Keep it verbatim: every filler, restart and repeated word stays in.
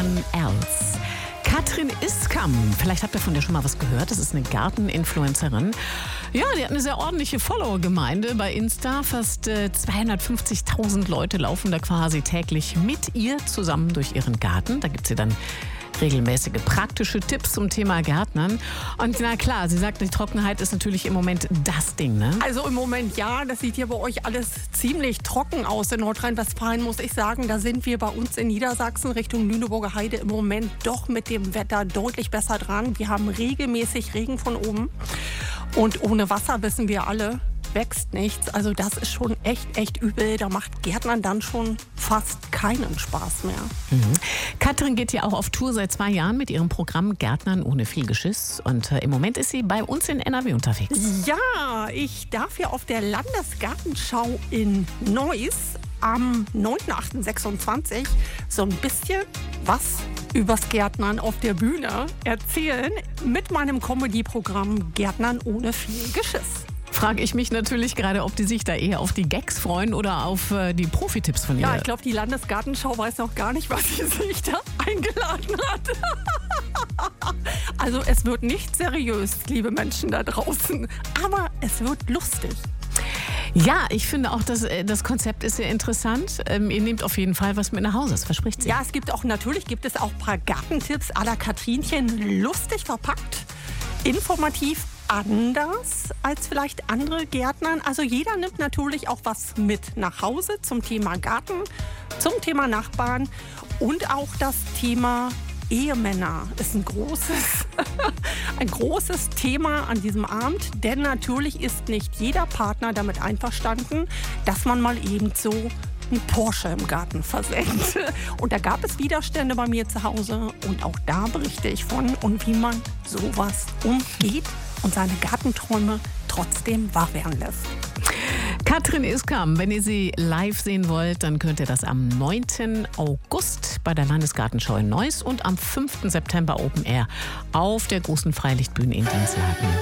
Someone Else. Katrin Iskam, vielleicht habt ihr von der schon mal was gehört, das ist eine Garteninfluencerin. Ja, die hat eine sehr ordentliche Follower-Gemeinde bei Insta, fast äh, zweihundertfünfzigtausend Leute laufen da quasi täglich mit ihr zusammen durch ihren Garten. Da gibt sie dann regelmäßige praktische Tipps zum Thema Gärtnern. Und na klar, sie sagt, die Trockenheit ist natürlich im Moment das Ding, ne? Also im Moment ja, das sieht hier bei euch alles ziemlich trocken aus. In Nordrhein-Westfalen muss ich sagen, da sind wir bei uns in Niedersachsen Richtung Lüneburger Heide im Moment doch mit dem Wetter deutlich besser dran. Wir haben regelmäßig Regen von oben und ohne Wasser, wissen wir alle, wächst nichts. Also das ist schon echt, echt übel. Da macht Gärtnern dann schon fast keinen Spaß mehr. Mhm. Katrin geht ja auch auf Tour seit zwei Jahren mit ihrem Programm Gärtnern ohne viel Geschiss. Und äh, im Moment ist sie bei uns in N R W unterwegs. Ja, ich darf ja auf der Landesgartenschau in Neuss am neunten achten sechsundzwanzig so ein bisschen was übers Gärtnern auf der Bühne erzählen mit meinem Comedy-Programm Gärtnern ohne viel Geschiss. Frage ich mich natürlich gerade, ob die sich da eher auf die Gags freuen oder auf äh, die Profi-Tipps von ihr. Ja, ich glaube, die Landesgartenschau weiß noch gar nicht, was sie sich da eingeladen hat. Also es wird nicht seriös, liebe Menschen da draußen, aber es wird lustig. Ja, ich finde auch, dass, das Konzept ist sehr interessant. Ähm, ihr nehmt auf jeden Fall was mit nach Hause, das verspricht sie. Ja, es gibt auch, natürlich gibt es auch ein paar Gartentipps à la Katrinchen, lustig verpackt, informativ, anders als vielleicht andere Gärtnern. Also jeder nimmt natürlich auch was mit nach Hause zum Thema Garten, zum Thema Nachbarn und auch das Thema Ehemänner ist ein großes, ein großes Thema an diesem Abend, denn natürlich ist nicht jeder Partner damit einverstanden, dass man mal eben so einen Porsche im Garten versenkt. Und da gab es Widerstände bei mir zu Hause und auch da berichte ich von und wie man sowas umgeht und seine Gartenträume trotzdem wahr werden lässt. Katrin Iskam, wenn ihr sie live sehen wollt, dann könnt ihr das am neunten August bei der Landesgartenschau in Neuss und am fünften September Open Air auf der großen Freilichtbühne in Dienstlaken.